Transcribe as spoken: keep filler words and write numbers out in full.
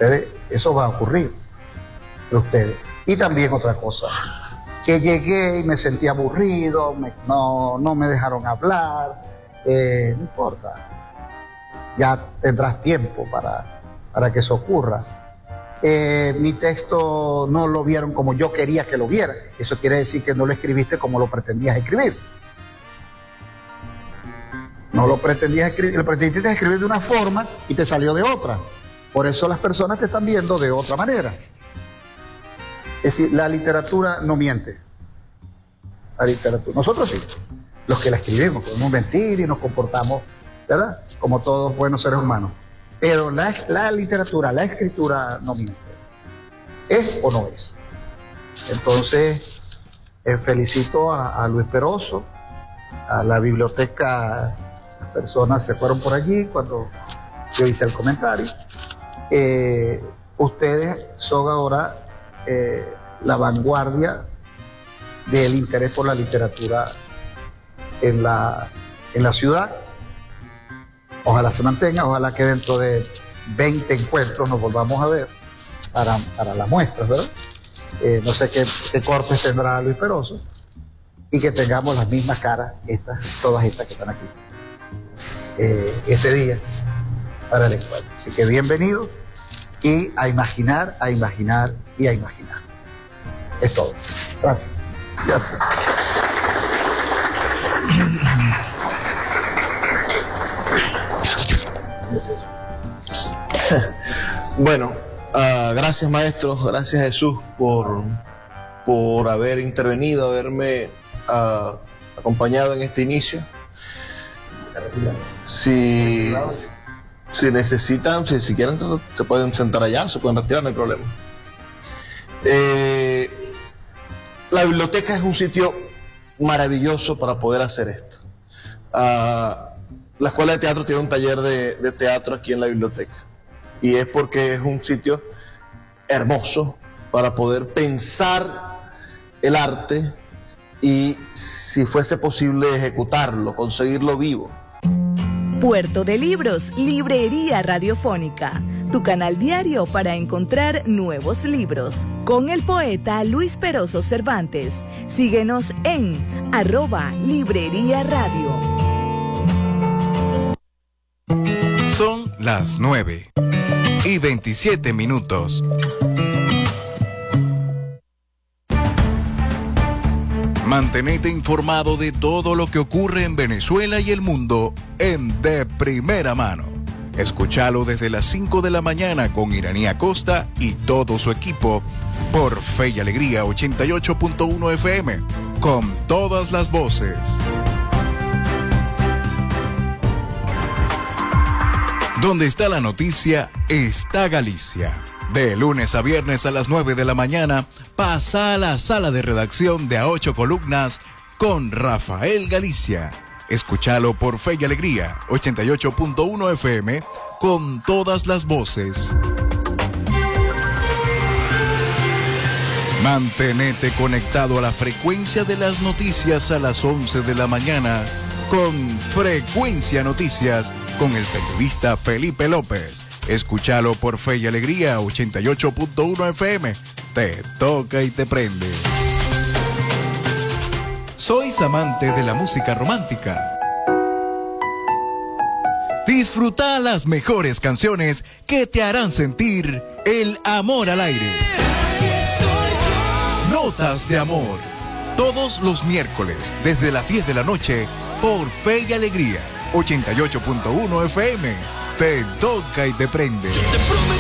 Ustedes, eso va a ocurrir de ustedes. Y también otra cosa, que llegué y me sentí aburrido, me, no, no me dejaron hablar, eh, no importa, ya tendrás tiempo para, para que eso ocurra. Eh, mi texto no lo vieron como yo quería que lo vieran, eso quiere decir que no lo escribiste como lo pretendías escribir. No lo pretendías escribir, lo pretendiste escribir de una forma y te salió de otra. Por eso las personas te están viendo de otra manera. Es decir, la literatura no miente. La literatura, nosotros sí, los que la escribimos, podemos mentir y nos comportamos, ¿verdad?, como todos buenos seres humanos. Pero la, la literatura, la escritura no miente. ¿Es o no es? Entonces, eh, felicito a, a Luis Peroso, a la biblioteca. Las personas se fueron por allí cuando yo hice el comentario. Eh, ustedes son ahora eh, la vanguardia del interés por la literatura en la, en la ciudad. Ojalá se mantenga, ojalá que dentro de veinte encuentros nos volvamos a ver para, para las muestras, ¿verdad? Eh, no sé qué, qué cortes tendrá Luis Peroso, y que tengamos las mismas caras, estas, todas estas que están aquí, eh, ese día para el encuentro. Así que bienvenidos y a imaginar, a imaginar y a imaginar. Es todo. Gracias. Gracias. Bueno, uh, gracias maestro, gracias Jesús por, por haber intervenido, haberme uh, acompañado en este inicio. Si, si necesitan, si, si quieren, se pueden sentar allá, se pueden retirar, no hay problema. Eh, la biblioteca es un sitio maravilloso para poder hacer esto. Uh, la Escuela de Teatro tiene un taller de, de teatro aquí en la biblioteca. Y es porque es un sitio hermoso para poder pensar el arte y, si fuese posible, ejecutarlo, conseguirlo vivo. Puerto de Libros, Librería Radiofónica, tu canal diario para encontrar nuevos libros. Con el poeta Luis Peroso Cervantes. Síguenos en arroba Librería Radio. Son las nueve y veintisiete minutos. Mantenete informado de todo lo que ocurre en Venezuela y el mundo en De Primera Mano. Escúchalo desde las cinco de la mañana con Iraní Acosta y todo su equipo por Fe y Alegría ochenta y ocho punto uno F M, con todas las voces. Donde está la noticia, está Galicia. De lunes a viernes a las nueve de la mañana, pasa a la sala de redacción de A Ocho Columnas con Rafael Galicia. Escúchalo por Fe y Alegría, ochenta y ocho punto uno F M, con todas las voces. Mantenete conectado a la frecuencia de las noticias a las once de la mañana con Frecuencia Noticias con el periodista Felipe López. Escúchalo por Fe y Alegría, ochenta y ocho punto uno F M. Te toca y te prende. ¿Sois amante de la música romántica? Disfruta las mejores canciones que te harán sentir el amor al aire. Notas de amor. Todos los miércoles, desde las diez de la noche, por Fe y Alegría, ochenta y ocho punto uno F M. Te toca y te prende.